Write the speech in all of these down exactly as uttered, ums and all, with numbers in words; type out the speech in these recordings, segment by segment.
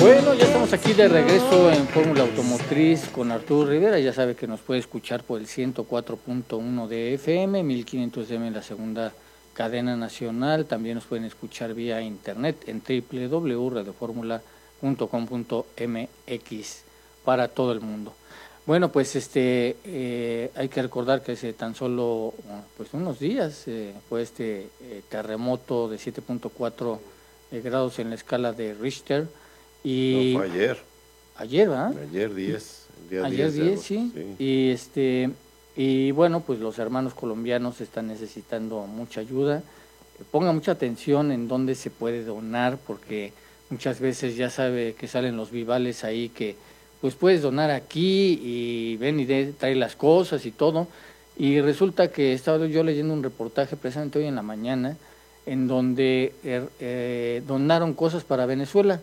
Bueno, ya estamos aquí de regreso en Fórmula Automotriz con Arturo Rivera. Ya sabe que nos puede escuchar por el ciento cuatro punto uno de F M, mil quinientos de M en la segunda cadena nacional. También nos pueden escuchar vía internet en doble u doble u doble u punto radioformula punto com punto m x para todo el mundo. Bueno, pues este eh, hay que recordar que hace tan solo pues unos días eh, fue este eh, terremoto de siete punto cuatro eh, grados en la escala de Richter. Y no, fue ayer. Ayer, ¿verdad? Ayer diez. Día Ayer diez, sí. sí. Y este y bueno, pues los hermanos colombianos están necesitando mucha ayuda. Ponga mucha atención en dónde se puede donar, porque muchas veces ya sabe que salen los vivales ahí que pues puedes donar aquí y ven y de, trae las cosas y todo. Y resulta que estaba yo leyendo un reportaje precisamente hoy en la mañana en donde eh, eh, donaron cosas para Venezuela.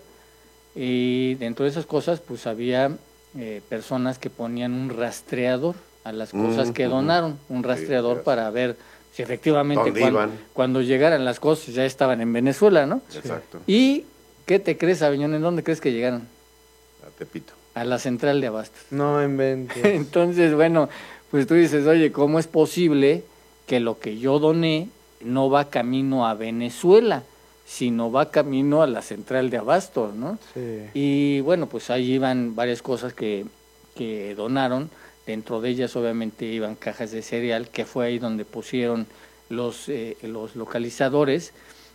Y dentro de esas cosas pues había eh, personas que ponían un rastreador a las cosas mm, que donaron, un rastreador sí, para ver si efectivamente cuando, cuando llegaran las cosas ya estaban en Venezuela, ¿no? Exacto. ¿Y qué te crees, Aviñón? ¿En dónde crees que llegaron? A Tepito. A la central de abastos. No inventes. Entonces, bueno, pues tú dices, oye, ¿cómo es posible que lo que yo doné no va camino a Venezuela, sino va camino a la central de abastos, ¿no? Sí. Y bueno, pues ahí iban varias cosas que, que donaron. Dentro de ellas obviamente iban cajas de cereal, que fue ahí donde pusieron los, eh, los localizadores.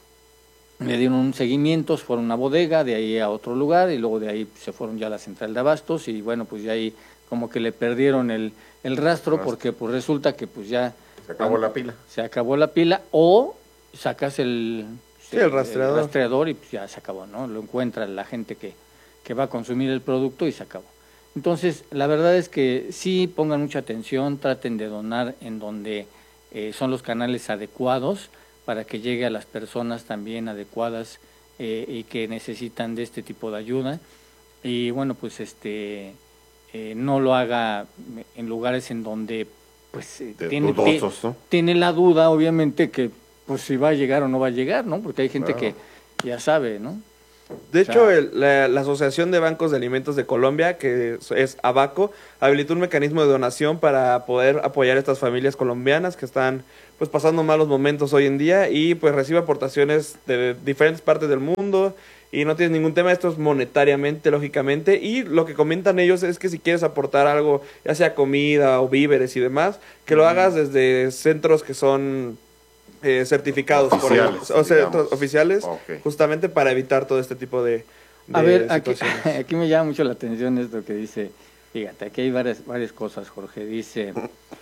Le dieron un seguimiento, fueron a una bodega, de ahí a otro lugar, y luego de ahí se fueron ya a la central de abastos, y bueno, pues ya ahí como que le perdieron el, el rastro, rastro, porque pues resulta que pues ya... Se acabó la pila. Se acabó la pila, o sacas el... Sí, el rastreador. El rastreador y pues ya se acabó, ¿no? Lo encuentra la gente que, que va a consumir el producto y se acabó. Entonces, la verdad es que sí pongan mucha atención, traten de donar en donde eh, son los canales adecuados para que llegue a las personas también adecuadas eh, y que necesitan de este tipo de ayuda. Y bueno, pues este eh, no lo haga en lugares en donde pues tiene, dudosos, ¿no? tiene la duda, obviamente, que pues si va a llegar o no va a llegar, ¿no? Porque hay gente Claro. que ya sabe, ¿no? De O sea, hecho, el, la, la Asociación de Bancos de Alimentos de Colombia, que es, es ABACO, habilitó un mecanismo de donación para poder apoyar a estas familias colombianas que están pues pasando malos momentos hoy en día y pues recibe aportaciones de diferentes partes del mundo y no tienes ningún tema, esto es monetariamente, lógicamente, y lo que comentan ellos es que si quieres aportar algo, ya sea comida o víveres y demás, que lo hagas desde centros que son... Eh, certificados oficiales, por el, o sea, digamos. oficiales, Okay. justamente para evitar todo este tipo de, de A ver, aquí, situaciones. aquí me llama mucho la atención esto que dice, fíjate, aquí hay varias, varias cosas, Jorge, dice,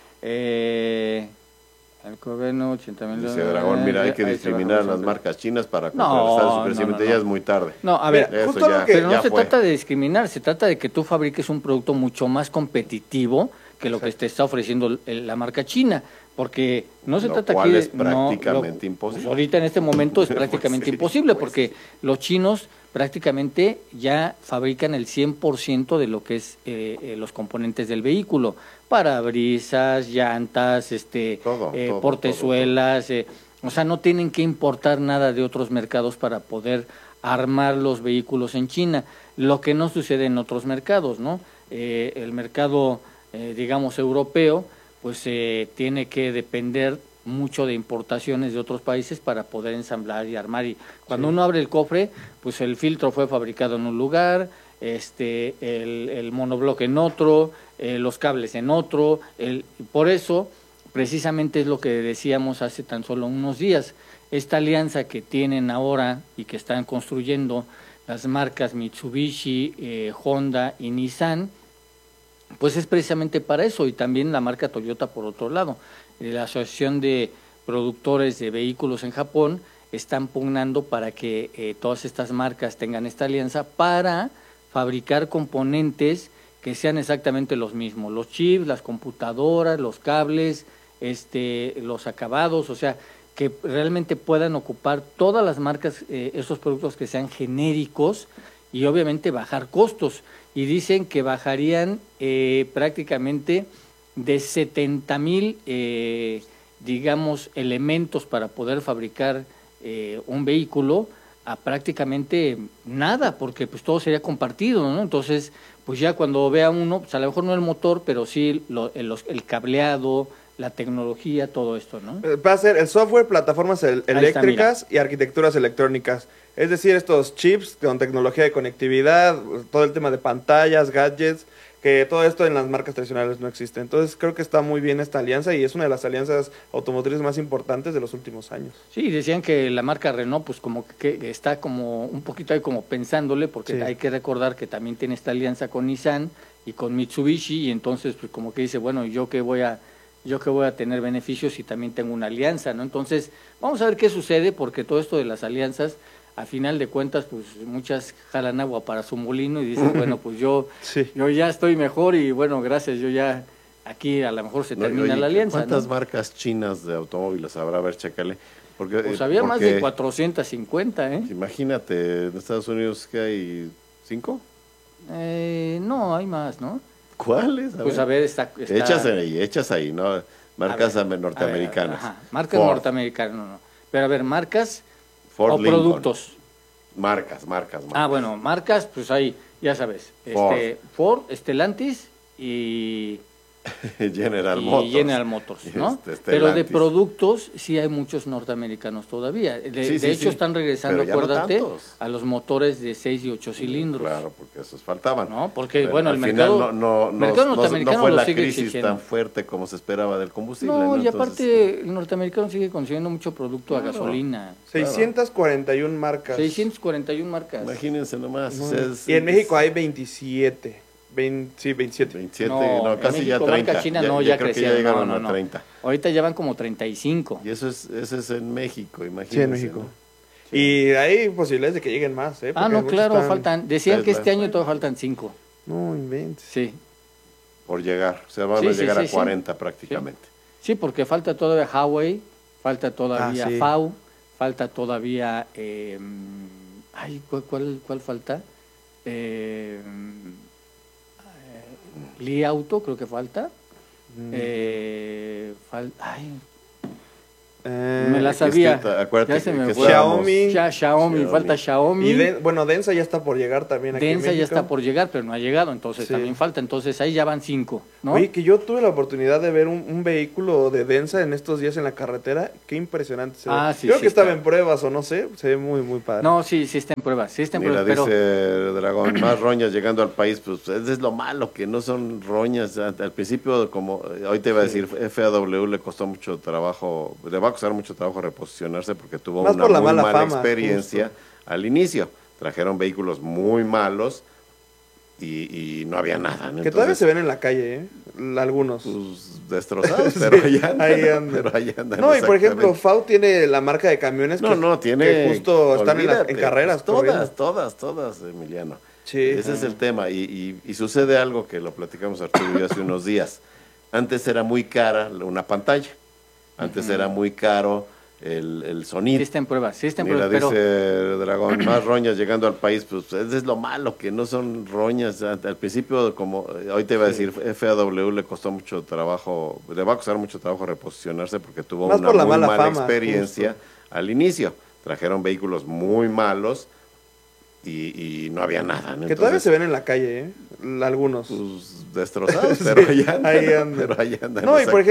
eh, el gobierno ochenta mil... Dice Dragón, mira, hay que discriminar a las marcas chinas para contrarrestar No, su crecimiento, no, no, ya no. es muy tarde. No, a ver, Mira, Eso justo ya, lo que- pero no ya se fue. trata de discriminar, se trata de que tú fabriques un producto mucho más competitivo que lo que te está ofreciendo el- la marca china, porque no se Lo trata cual aquí de... es prácticamente no, imposible. Pues ahorita en este momento es prácticamente Pues sí, imposible, pues porque sí. los chinos prácticamente ya fabrican el cien por ciento de lo que es eh, eh, los componentes del vehículo, parabrisas, llantas, este, Todo, eh, todo, portezuelas, eh, o sea, no tienen que importar nada de otros mercados para poder armar los vehículos en China, lo que no sucede en otros mercados, ¿no? Eh, el mercado, eh, digamos, europeo, pues eh, tiene que depender mucho de importaciones de otros países para poder ensamblar y armar. Y cuando Sí. uno abre el cofre, pues el filtro fue fabricado en un lugar, este, el, el monobloque en otro, eh, los cables en otro. El, por eso, precisamente es lo que decíamos hace tan solo unos días. Esta alianza que tienen ahora y que están construyendo las marcas Mitsubishi, eh, Honda y Nissan, pues es precisamente para eso, y también la marca Toyota por otro lado. La Asociación de Productores de Vehículos en Japón están pugnando para que eh, todas estas marcas tengan esta alianza para fabricar componentes que sean exactamente los mismos, los chips, las computadoras, los cables, este, los acabados, o sea, que realmente puedan ocupar todas las marcas, eh, esos productos que sean genéricos y obviamente bajar costos. Y dicen que bajarían eh, prácticamente de setenta mil, eh, digamos, elementos para poder fabricar eh, un vehículo a prácticamente nada, porque pues todo sería compartido, ¿no? Entonces, pues ya cuando vea uno, pues a lo mejor no el motor, pero sí lo, el, los, el cableado, la tecnología, todo esto, ¿no? Va a ser el software, plataformas el, eléctricas está, y arquitecturas electrónicas. Es decir, estos chips con tecnología de conectividad, todo el tema de pantallas, gadgets, que todo esto en las marcas tradicionales no existe. Entonces creo que está muy bien esta alianza y es una de las alianzas automotrices más importantes de los últimos años. Sí, decían que la marca Renault pues como que, que está como un poquito ahí como pensándole, porque sí. Hay que recordar que también tiene esta alianza con Nissan y con Mitsubishi, y entonces pues como que dice, bueno, yo que voy a yo que voy a tener beneficios y también tengo una alianza, ¿no? Entonces, vamos a ver qué sucede, porque todo esto de las alianzas, a final de cuentas, pues muchas jalan agua para su molino y dicen, bueno, pues yo sí. yo ya estoy mejor y bueno, gracias, yo ya aquí a lo mejor se termina no, oye, la alianza. ¿Cuántas ¿no? marcas chinas de automóviles habrá? A ver, chécale. Porque, pues había porque, más de cuatrocientas cincuenta, ¿eh? Imagínate, en Estados Unidos, ¿qué hay? ¿Cinco? Eh, no, hay más, ¿no? ¿Cuáles? A pues ver. a ver, está, está... Hechas ahí, hechas ahí, ¿no? Marcas ver, norteamericanas. A ver, ajá, marcas Ford. norteamericanas, no, no. Pero a ver, marcas Ford, o Lincoln. Productos. Marcas, marcas, marcas. Ah, bueno, marcas, pues ahí, ya sabes. Ford, este, Ford Stellantis y... General y Motors. General Motors, ¿no? Este, Pero de productos sí hay muchos norteamericanos todavía. De, sí, sí, de hecho sí. están regresando, acuérdate, no a los motores de seis y ocho cilindros. Claro, porque esos faltaban. No, porque Pero bueno, el mercado, mercado, no, no, mercado no, norteamericano no fue lo la sigue crisis exigiendo. tan fuerte como se esperaba del combustible. No, ¿no? y Entonces, aparte el norteamericano sigue consiguiendo mucho producto claro, a gasolina. seiscientas cuarenta y una marcas. seiscientas cuarenta y una marcas. Imagínense nomás. No. O sea, es, y en es, México hay veintisiete. veinte, sí, veintisiete. veintisiete, no, no casi México, ya treinta. China, ya, no, ya, ya creo crecieron, que ya llegaron no, no, no. a treinta. Ahorita ya van como treinta y cinco. Y eso es, eso es en México, imagínense. Sí, en México. ¿no? Sí. Y hay posibilidades de que lleguen más, ¿eh? Ah, no, claro, están... faltan. Decían Tesla. que este año todavía faltan cinco. No, inventes. Sí. Por llegar, o sea, van sí, a llegar sí, a sí, cuarenta sí. prácticamente. Sí, porque falta todavía Huawei, falta todavía ah, sí. F A U, falta todavía... Eh, ay, ¿cuál, cuál, cuál falta? Eh... Li Auto, creo que falta. Mm. Eh, fal ay, eh, me la sabía. Acuérdate ya se me que fue. Xiaomi. Ya, Xiaomi, Xiaomi, falta Xiaomi. Y de, bueno, Densa ya está por llegar también aquí Densa en ya está por llegar, pero no ha llegado, entonces sí. también falta. Entonces ahí ya van cinco, ¿no? Oye, que yo tuve la oportunidad de ver un, un vehículo de Densa en estos días en la carretera. Qué impresionante se ve. Ah, sí, Creo sí que estaba está. en pruebas o no sé, se ve muy, muy padre. No, sí, sí está en pruebas, sí está en Mira, pruebas, dice pero... Dragón, más roñas llegando al país, pues eso es lo malo, que no son roñas. Al principio, como hoy te iba a decir, F A W le costó mucho trabajo, le va a costar mucho trabajo reposicionarse porque tuvo más una por la muy mala, mala fama, experiencia justo. Al inicio. Trajeron vehículos muy malos y, y no había nada. ¿no? Que Entonces, todavía se ven en la calle, ¿eh? Algunos. Pues destrozados, pero, sí, ahí andan, ahí andan. pero ahí andan. No, y por ejemplo, F A U tiene la marca de camiones no, que, no, tiene, que justo están en, la, en pues, carreras. Todas, corriendo. todas, todas, Emiliano. Sí. Ese ah. es el tema. Y, y, y sucede algo que lo platicamos Arturo y yo hace unos días. Antes era muy cara una pantalla. Antes uh-huh. era muy caro el, el sonido. Sí está en pruebas, sí está en Mira, pruebas, dice pero... Dragón, más roñas llegando al país, pues eso es lo malo, que no son roñas. Al principio, como hoy te iba a decir, sí. F A W le costó mucho trabajo, le va a costar mucho trabajo reposicionarse porque tuvo más una por la muy mala, mala fama, experiencia justo. Al inicio. Trajeron vehículos muy malos y, y no había nada. ¿no? Que Entonces, todavía se ven en la calle, ¿eh? Algunos. Pues destrozados, pero, sí, ahí andan, ahí andan. pero ahí andan. No, y por ejemplo,